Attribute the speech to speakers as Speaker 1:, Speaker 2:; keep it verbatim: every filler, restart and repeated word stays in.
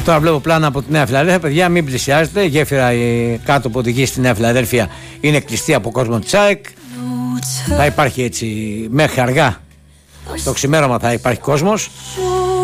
Speaker 1: Τώρα βλέπω πλάνα από τη Νέα Φιλαδέλφια. Παιδιά, μην πλησιάζετε. Η γέφυρα η κάτω που οδηγεί στη Νέα Φιλαδέλφια είναι κλειστή από κόσμο της ΑΕΚ. Θα υπάρχει έτσι μέχρι αργά. Το ξημέρωμα θα υπάρχει κόσμος.